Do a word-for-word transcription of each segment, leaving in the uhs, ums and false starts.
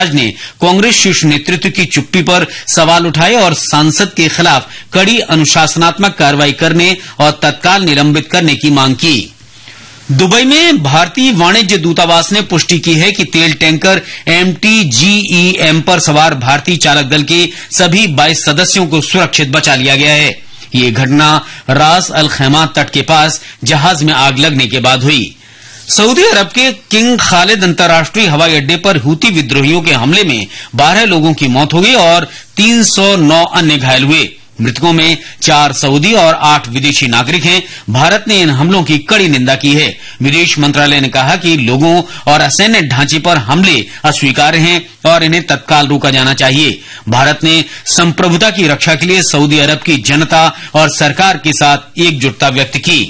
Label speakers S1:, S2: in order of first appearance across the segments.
S1: ने कांग्रेस शीर्ष नेतृत्व की चुप्पी पर सवाल उठाए और सांसद के खिलाफ कड़ी अनुशासनात्मक कार्रवाई करने और तत्काल निलंबित करने की मांग की। दुबई में भारतीय वाणिज्य दूतावास ने पुष्टि की है कि तेल tanker M T G E M पर सवार भारतीय चालक दल के सभी बाईस सदस्यों को सुरक्षित बचा लिया गया है। ये घटना रास अल खैमा तट के पास जहाज में आग लगने के बाद हुई। सऊदी अरब के किंग खालिद अंतर्राष्ट्रीय हवाई अड्डे पर हूती विद्रोहियों के हमले में बारह लोगों की मौत हो गई और तीन सौ नौ अन्य घायल हुए। मृतकों में चार सऊदी और आठ विदेशी नागरिक हैं। भारत ने इन हमलों की कड़ी निंदा की है। विदेश मंत्रालय ने कहा कि लोगों और असैन्य ढांचे पर हमले अस्वीकार्य हैं और इन्हें तत्काल रोका जाना चाहिए। भारत ने संप्रभुता की रक्षा के लिए सऊदी अरब की जनता और सरकार के साथ एकजुटता व्यक्त की।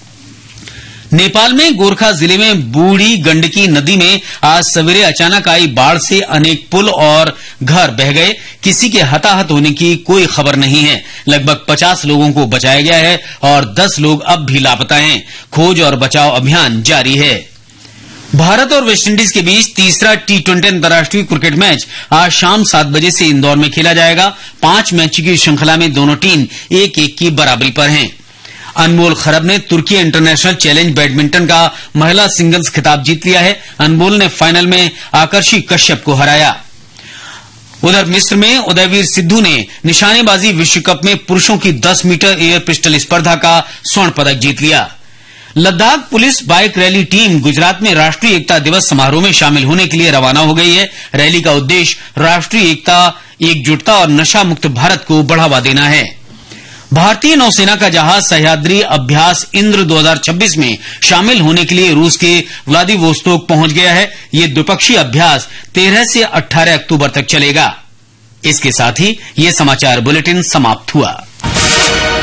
S1: नेपाल में गोरखा जिले में बूढ़ी गंडकी नदी में आज सवेरे अचानक आई बाढ़ से अनेक पुल और घर बह गए। किसी के हताहत होने की कोई खबर नहीं है। लगभग पचास लोगों को बचाया गया है और दस लोग अब भी लापता हैं। खोज और बचाव अभियान जारी है। भारत और वेस्टइंडीज के बीच तीसरा टी ट्वेंटी अंतर्राष्ट्रीय क्रिकेट मैच आज शाम सात बजे से इंदौर में खेला जाएगा। पांच मैच की श्रृंखला में दोनों टीम एक एक की बराबरी पर हैं। अनमोल खरब ने तुर्की इंटरनेशनल चैलेंज बैडमिंटन का महिला सिंगल्स खिताब जीत लिया है। अनमोल ने फाइनल में आकर्षी कश्यप को हराया। उधर मिस्र में उदयवीर सिद्धू ने निशानेबाजी विश्व कप में पुरुषों की दस मीटर एयर पिस्टल स्पर्धा का स्वर्ण पदक जीत लिया। Ladakh police bike rally team Gujarat में राष्ट्रीय एकता दिवस समारोह में शामिल होने के लिए रवाना हो गई है। रैली का उद्देश्य राष्ट्रीय एकता, एकजुटता और नशा मुक्त भारत को बढ़ावा देना है। भारतीय नौसेना का जहाज सह्याद्री अभ्यास इंद्र दो हज़ार छब्बीस में शामिल होने के लिए रूस के व्लादिवोस्तोक पहुंच गया है। ये द्विपक्षीय अभ्यास तेरह से अठारह अक्टूबर तक चलेगा। इसके साथ ही ये समाचार बुलेटिन समाप्त हुआ।